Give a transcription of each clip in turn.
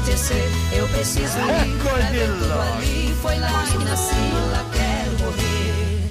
anoitecer, eu preciso ir pra ver tudo ali. Foi lá que nasci, lá quero morrer.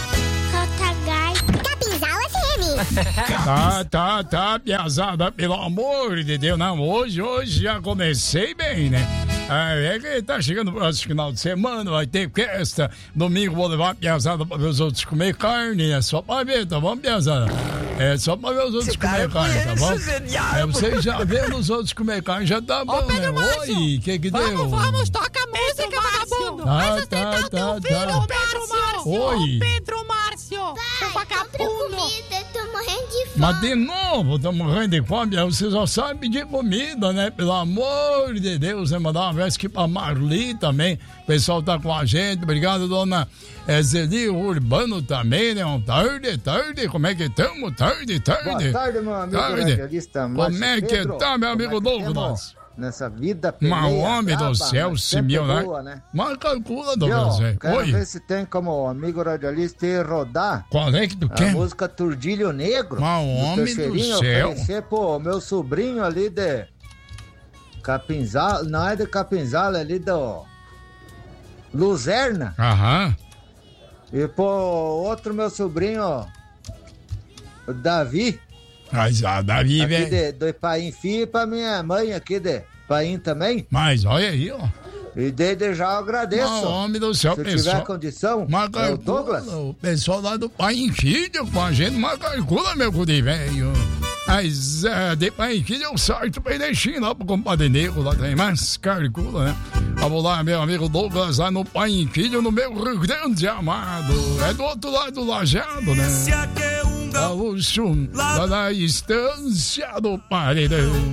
Capinzal FM. Tá, piazada, pelo amor de Deus, não, hoje já comecei bem, né? É que tá chegando o próximo final de semana, vai ter festa, domingo vou levar a piazada pra ver os outros comer carne, é só pra ver, tá bom, piazada? É só pra ver os outros comer carne, tá bom? Você já vendo os outros comer carne, já tá bom, né? Oi, que deu? Vamos, toca a música, vagabundo! Tá. Pedro Márcio! Oi. Pedro Márcio! Seu vagabundo! Tô morrendo de fome. Mas de novo, tô morrendo de fome, você só sabe pedir comida, né? Pelo amor de Deus, né? Mandar uma vez aqui pra Marli também, o pessoal tá com a gente, obrigado, dona Zeli Urbano também, né? Tarde, como é que estamos? Tarde. Boa tarde, meu amigo radialista Márcio. Como é que Pedro? tá, meu amigo Douglas? Nessa vida peleia, Mas homem do braba, céu, mas Simeão, sempre né? boa, né? Mas calcula, Douglas, velho. Quero Oi, ver se tem como amigo radialista ir rodar qual é que tu a quer? música Turdilho Negro. Mas homem do Teixeirinho, céu. oferecer pro meu sobrinho ali de Capinzal, não é de Capinzal, é ali do Luzerna. Aham. E pro outro meu sobrinho, o Davi. Mas a Davi, Aqui velho. do Paim Filho, e pra minha mãe aqui de Paim também. Mas olha aí, ó. E desde já eu agradeço. Mas homem do céu, Se pessoal. tiver condição, Mas é o calcula, Douglas. o pessoal lá do Pai em Filho com a gente, mas calcula, meu guri velho. Mas de Pai em Filho eu sorto bem deixinho lá pro compadre Negro lá também, mas calcula, né? Vamos lá, meu amigo Douglas, lá no Pai em Filho, no meu Rio Grande amado. É do outro lado do Lajeado, né? Gaúcho, lá na estância do Paredão.